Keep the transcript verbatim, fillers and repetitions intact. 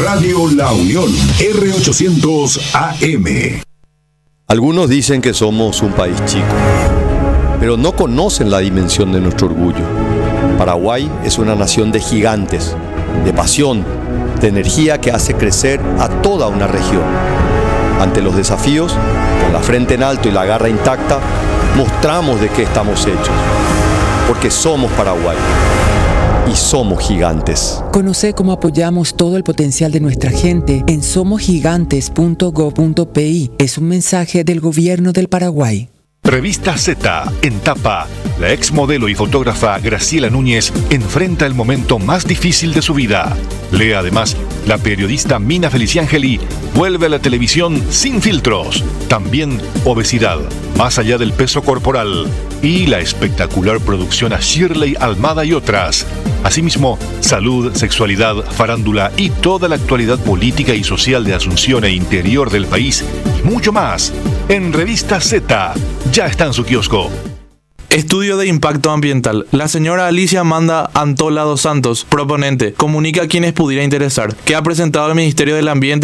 Radio La Unión, R ochocientos A M. Algunos dicen que somos un país chico, pero no conocen la dimensión de nuestro orgullo. Paraguay es una nación de gigantes, de pasión, de energía que hace crecer a toda una región. Ante los desafíos, con la frente en alto y la garra intacta, mostramos de qué estamos hechos, porque somos Paraguay y somos gigantes. Conoce cómo apoyamos todo el potencial de nuestra gente en somos gigantes punto gob punto pi. Es un mensaje del Gobierno del Paraguay. Revista Z, en tapa, la ex modelo y fotógrafa Graciela Núñez enfrenta el momento más difícil de su vida. Lea además, la periodista Mina Feliciangeli vuelve a la televisión sin filtros. También obesidad, más allá del peso corporal. Y la espectacular producción a Shirley Almada y otras. Asimismo, salud, sexualidad, farándula y toda la actualidad política y social de Asunción e interior del país. Y mucho más. En Revista Z. Ya está en su kiosco. Estudio de impacto ambiental. La señora Alicia Amanda Antola dos Santos, proponente, comunica a quienes pudiera interesar que ha presentado al Ministerio del Ambiente